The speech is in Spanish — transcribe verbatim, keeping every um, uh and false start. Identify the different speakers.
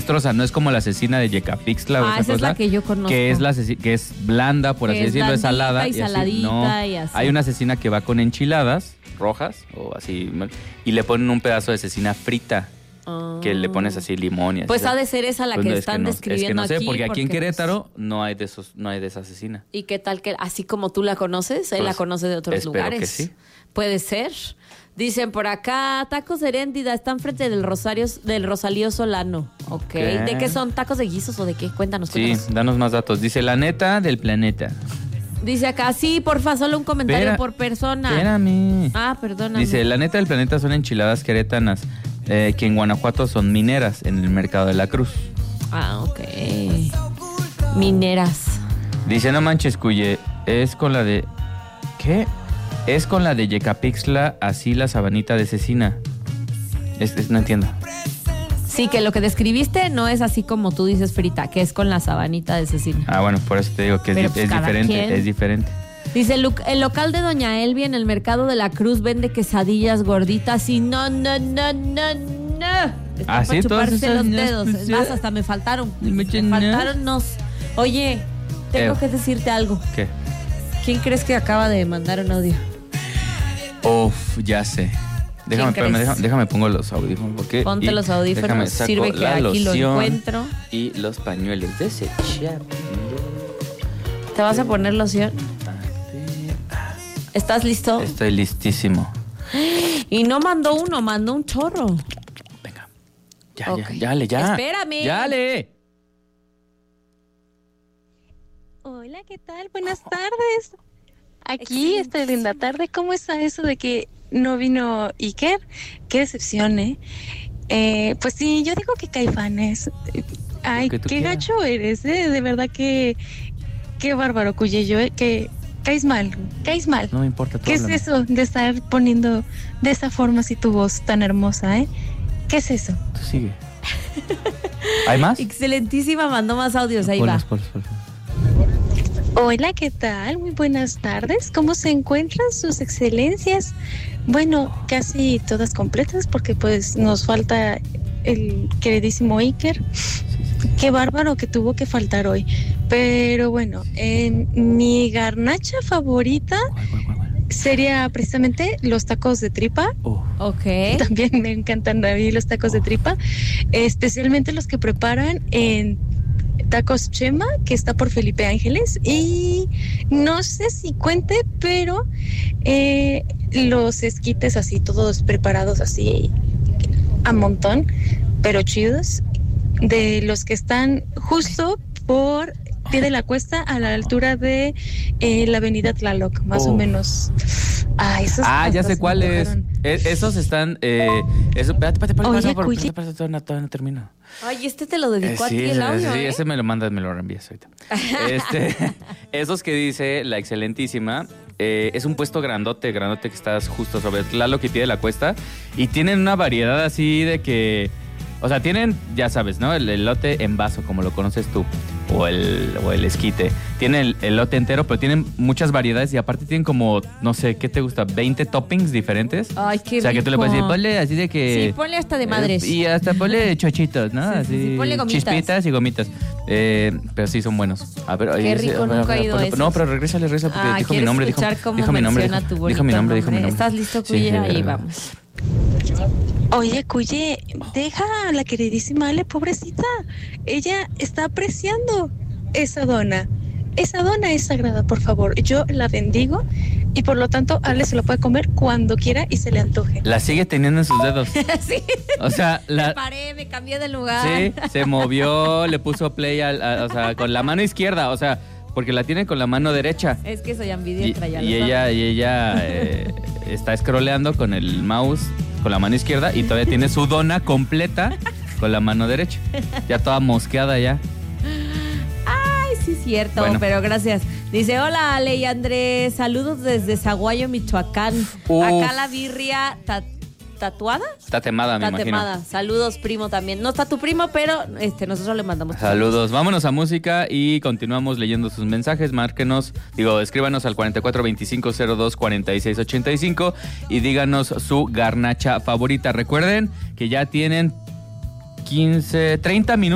Speaker 1: monstruosa, no es como la cecina de Yecapixtla.
Speaker 2: Ah,
Speaker 1: o esa,
Speaker 2: esa
Speaker 1: cosa,
Speaker 2: es la que yo conozco.
Speaker 1: Que es, la ceci- que es blanda, por
Speaker 2: que
Speaker 1: así
Speaker 2: es
Speaker 1: decirlo, es salada.
Speaker 2: Y,
Speaker 1: y
Speaker 2: saladita
Speaker 1: así. No,
Speaker 2: y así.
Speaker 1: hay una cecina que va con enchiladas rojas o así, y le ponen un pedazo de cecina frita.
Speaker 2: Oh.
Speaker 1: Que le pones así limón y así.
Speaker 2: Pues ha de ser esa la
Speaker 1: pues
Speaker 2: que
Speaker 1: no,
Speaker 2: están
Speaker 1: es que no,
Speaker 2: describiendo
Speaker 1: es que no sé,
Speaker 2: aquí.
Speaker 1: porque aquí en
Speaker 2: porque,
Speaker 1: Querétaro
Speaker 2: pues,
Speaker 1: no hay de esos, no hay de esa cecina.
Speaker 2: ¿y qué tal que así como tú la conoces, él
Speaker 1: Pues,
Speaker 2: la conoce de otros
Speaker 1: espero
Speaker 2: lugares?
Speaker 1: que sí.
Speaker 2: Puede ser. Dicen por acá, tacos Heréndida, están frente del Rosario, del Rosalío Solano. Ok.
Speaker 1: ¿Qué?
Speaker 2: ¿De qué son? ¿Tacos de guisos o de qué? Cuéntanos.
Speaker 1: Sí,
Speaker 2: cuéntanos.
Speaker 1: danos más datos. Dice la neta del planeta.
Speaker 2: Dice acá, sí, porfa, solo un comentario
Speaker 1: Espera,
Speaker 2: por persona.
Speaker 1: Espérame.
Speaker 2: Ah, perdóname.
Speaker 1: Dice, la neta del planeta son enchiladas queretanas, eh, que en Guanajuato son mineras, en el mercado de la Cruz.
Speaker 2: Ah, ok. Mineras.
Speaker 1: Dice, no manches, Cuye, es con la de... ¿Qué? Es con la de Yecapixtla, así la sabanita de cecina. Es, es, no entiendo.
Speaker 2: Sí, que lo que describiste no es así como tú dices, Frita, que es con la sabanita de cecina.
Speaker 1: Ah, bueno, por eso te digo que es,
Speaker 2: Pero,
Speaker 1: di-
Speaker 2: pues,
Speaker 1: es
Speaker 2: cada
Speaker 1: diferente,
Speaker 2: quien.
Speaker 1: es diferente.
Speaker 2: Dice, el, lu- el local de Doña Elvia en el mercado de la Cruz vende quesadillas gorditas y no, no, no, no, no. Está
Speaker 1: ¿Ah,
Speaker 2: para
Speaker 1: sí?
Speaker 2: chuparse
Speaker 1: Entonces,
Speaker 2: los
Speaker 1: no,
Speaker 2: dedos.
Speaker 1: pues,
Speaker 2: Es más,
Speaker 1: ya.
Speaker 2: hasta me faltaron.
Speaker 1: No me
Speaker 2: Me
Speaker 1: echen
Speaker 2: faltaron nos. Oye, tengo
Speaker 1: Eh.
Speaker 2: que decirte algo.
Speaker 1: ¿Qué?
Speaker 2: ¿Quién crees que acaba de mandar un audio?
Speaker 1: Uf, ya sé. Déjame,
Speaker 2: ¿Quién
Speaker 1: espérame,
Speaker 2: crees?
Speaker 1: déjame, déjame pongo los audífonos. Porque,
Speaker 2: Ponte
Speaker 1: y
Speaker 2: los audífonos.
Speaker 1: déjame, saco
Speaker 2: Sirve que
Speaker 1: la
Speaker 2: aquí lo
Speaker 1: loción
Speaker 2: encuentro.
Speaker 1: Y los pañuelos de ese chap.
Speaker 2: ¿Te vas a poner loción? ¿Estás listo?
Speaker 1: Estoy listísimo.
Speaker 2: Y no mandó uno, mandó un chorro.
Speaker 1: Venga. Ya,
Speaker 2: Ok.
Speaker 1: ya, ya, ya.
Speaker 2: Espérame.
Speaker 1: Ya, le.
Speaker 3: Hola, ¿qué tal? Buenas tardes. Aquí, esta linda tarde. ¿Cómo está eso de que no vino Iker? Qué decepción, ¿eh? Eh, pues sí, yo digo que Caifanes. Ay,
Speaker 1: que
Speaker 3: qué
Speaker 1: tú quieras.
Speaker 3: gacho eres, ¿eh? De verdad que... Qué bárbaro, Cuyello, ¿eh? Que caes mal, caes mal.
Speaker 1: No me importa. tú
Speaker 3: ¿Qué es
Speaker 1: háblame.
Speaker 3: eso de estar poniendo de esa forma así tu voz tan hermosa, eh? ¿Qué es eso?
Speaker 1: Tú sigue. ¿Hay más?
Speaker 2: Excelentísima, mandó más audios, ahí
Speaker 1: Ponlos,
Speaker 2: va.
Speaker 1: ponlos, ponlos.
Speaker 3: Hola, ¿qué tal? Muy buenas tardes. ¿Cómo se encuentran sus excelencias? Bueno, casi todas completas porque pues nos falta el queridísimo Iker. Qué bárbaro que tuvo que faltar hoy. Pero bueno, en mi garnacha favorita
Speaker 1: ¿Cuál, cuál, cuál, cuál?
Speaker 3: sería precisamente los tacos de tripa.
Speaker 1: Uf.
Speaker 2: Ok.
Speaker 3: También me encantan a mí los tacos de tripa, especialmente los que preparan en Tacos Chema, que está por Felipe Ángeles. Y no sé si cuente, pero eh, los esquites así, todos preparados así a montón, pero chidos, de los que están justo por pie de la cuesta a la altura de eh, la avenida Tlaloc, más
Speaker 1: Oh.
Speaker 3: o menos. Ah, esos
Speaker 1: Ah, ya
Speaker 3: hasta
Speaker 1: sé
Speaker 3: se
Speaker 1: cuál
Speaker 3: me
Speaker 1: es.
Speaker 3: antojaron.
Speaker 1: E- Esos están. Eh, eso, espérate, espérate, espérate,
Speaker 3: Oye,
Speaker 1: espérate,
Speaker 3: Cuyi.
Speaker 1: espérate, espérate, todavía no, todavía no termino.
Speaker 2: Ay, este te lo
Speaker 1: Eh,
Speaker 2: dedicó a
Speaker 1: sí,
Speaker 2: ti el
Speaker 1: ese,
Speaker 2: audio,
Speaker 1: sí,
Speaker 2: ¿eh?
Speaker 1: ese me lo mandas, me lo reenvías ahorita. Este, esos que dice la excelentísima, eh, es un puesto grandote, grandote que estás justo sobre Tlaloc y pie de la cuesta. Y tienen una variedad así de que. O sea, tienen, ya sabes, ¿no? El elote en vaso, como lo conoces tú. O el, o el esquite. Tienen el elote entero, pero tienen muchas variedades. Y aparte tienen como, no sé, ¿qué te gusta? veinte toppings diferentes.
Speaker 2: Ay, qué
Speaker 1: O sea, que tú le puedes decir,
Speaker 2: rico.
Speaker 1: ponle así de que...
Speaker 2: Sí, ponle hasta de madres.
Speaker 1: Eh, y hasta ponle chochitos, ¿no?
Speaker 2: Sí, sí,
Speaker 1: así,
Speaker 2: sí, ponle gomitas.
Speaker 1: chispitas y gomitas. Eh, pero sí, son buenos. A ver, oye,
Speaker 2: Qué
Speaker 1: ese-
Speaker 2: rico,
Speaker 1: a ver,
Speaker 2: nunca
Speaker 1: a ver,
Speaker 2: he ido
Speaker 1: ponle-
Speaker 2: a esos.
Speaker 1: No, pero regrésale, regresa porque
Speaker 2: Ah,
Speaker 1: dijo mi
Speaker 2: ¿quieres
Speaker 1: nombre. Dijo,
Speaker 2: escuchar cómo
Speaker 1: dijo mi nombre. Dijo,
Speaker 2: menciona tu
Speaker 1: dijo
Speaker 2: bonito
Speaker 1: mi nombre, dijo mi
Speaker 2: nombre?
Speaker 1: nombre.
Speaker 2: ¿Estás listo,
Speaker 1: Sí,
Speaker 2: Cuya?
Speaker 1: sí,
Speaker 2: Ahí
Speaker 1: sí.
Speaker 2: vamos.
Speaker 3: Oye, Cuye, deja a la queridísima Ale, pobrecita. Ella está apreciando esa dona. Esa dona es sagrada, por favor. Yo la bendigo y por lo tanto Ale se la puede comer cuando quiera y se le antoje.
Speaker 1: La sigue teniendo en sus dedos.
Speaker 2: Sí,
Speaker 1: O sea,
Speaker 2: me
Speaker 1: la...
Speaker 2: paré, me cambié de lugar.
Speaker 1: Sí, se movió, le puso play, al, a- o sea, con la mano izquierda, o sea, porque la tiene con la mano derecha.
Speaker 2: Es que soy
Speaker 1: Y,
Speaker 2: ambidiestra, ya lo
Speaker 1: y ella, y ella eh, está scrolleando con el mouse, con la mano izquierda, y todavía tiene su dona completa con la mano derecha. Ya toda mosqueada ya.
Speaker 2: Ay, sí, cierto,
Speaker 1: Bueno.
Speaker 2: pero gracias. Dice, hola Ale y Andrés, saludos desde Zaguayo, Michoacán.
Speaker 1: Uf.
Speaker 2: Acá la birria ta- tatuada.
Speaker 1: Está temada, me
Speaker 2: Tatemada.
Speaker 1: imagino.
Speaker 2: Saludos, primo, también. No está tu primo, pero este, nosotros le mandamos.
Speaker 1: Saludos. Vámonos a música y continuamos leyendo sus mensajes. Márquenos, digo, escríbanos al cuarenta y cuatro veinticinco cero dos cuarenta y seis ochenta y cinco y díganos su garnacha favorita. Recuerden que ya tienen quince, treinta minutos.